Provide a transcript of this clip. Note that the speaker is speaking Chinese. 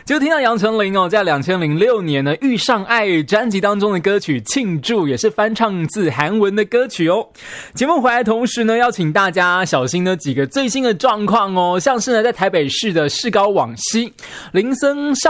就听到杨丞琳在2006年呢《遇上爱》专辑当中的歌曲《庆祝》，也是翻唱自韩文的歌曲哦。节目回来同时呢，要请大家小心呢几个最新的状况哦，像是呢在台北市的市高往西林森上